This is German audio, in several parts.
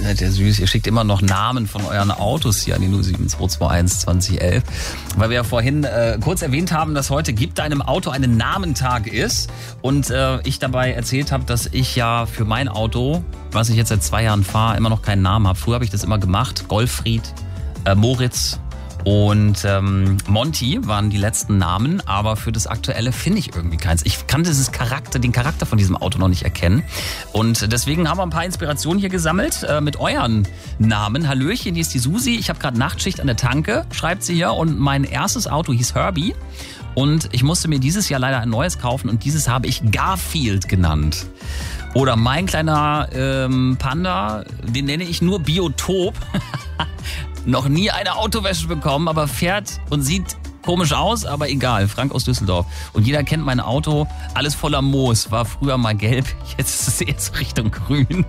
seid ihr süß. Ihr schickt immer noch Namen von euren Autos hier an die 07221 2011. Weil wir ja vorhin kurz erwähnt haben, dass heute Gib deinem Auto einen Namentag ist. Und ich dabei erzählt habe, dass ich ja für mein Auto, was ich jetzt seit 2 Jahren fahre, immer noch keinen Namen habe. Früher habe ich das immer gemacht. Goldfried, Moritz und Monty waren die letzten Namen, aber für das Aktuelle finde ich irgendwie keins. Ich kann den Charakter von diesem Auto noch nicht erkennen. Und deswegen haben wir ein paar Inspirationen hier gesammelt mit euren Namen. Hallöchen, hier ist die Susi. Ich habe gerade Nachtschicht an der Tanke, schreibt sie hier. Und mein erstes Auto hieß Herbie. Und ich musste mir dieses Jahr leider ein neues kaufen und dieses habe ich Garfield genannt. Oder mein kleiner Panda, den nenne ich nur Biotop. Noch nie eine Autowäsche bekommen, aber fährt und sieht komisch aus, aber egal. Frank aus Düsseldorf. Und jeder kennt mein Auto. Alles voller Moos. War früher mal gelb, jetzt ist es jetzt Richtung grün.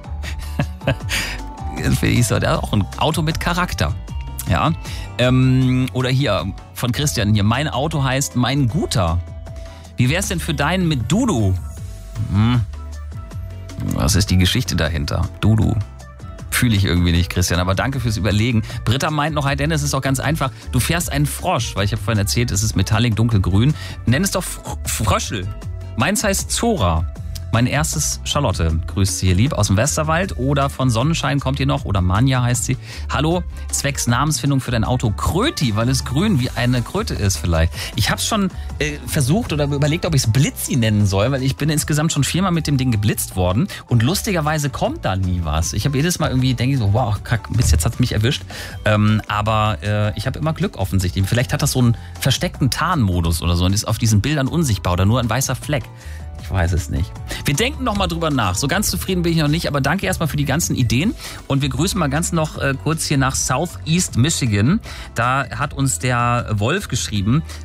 Finde ich so, der hat auch ein Auto mit Charakter. Ja. Oder hier, von Christian hier. Mein Auto heißt Mein Guter. Wie wär's denn für deinen mit Dudu? Was ist die Geschichte dahinter? Dudu. Fühle ich irgendwie nicht, Christian, aber danke fürs Überlegen. Britta meint noch, hi Dennis, ist auch ganz einfach. Du fährst einen Frosch, weil ich habe vorhin erzählt, es ist Metallic dunkelgrün. Nenn es doch Fröschel. Meins heißt Zora. Mein erstes Charlotte, grüßt sie hier lieb aus dem Westerwald oder von Sonnenschein kommt hier noch oder Manja heißt sie. Hallo, zwecks Namensfindung für dein Auto Kröti, weil es grün wie eine Kröte ist vielleicht. Ich habe schon versucht oder überlegt, ob ich es Blitzi nennen soll, weil ich bin insgesamt schon 4-mal mit dem Ding geblitzt worden und lustigerweise kommt da nie was. Ich habe jedes Mal irgendwie, denke ich so, wow, kack, bis jetzt hat's mich erwischt. Aber ich habe immer Glück offensichtlich. Vielleicht hat das so einen versteckten Tarnmodus oder so und ist auf diesen Bildern unsichtbar oder nur ein weißer Fleck. Ich weiß es nicht. Wir denken noch mal drüber nach. So ganz zufrieden bin ich noch nicht, aber danke erstmal für die ganzen Ideen. Und wir grüßen mal ganz noch kurz hier nach Southeast Michigan. Da hat uns der Wolf geschrieben.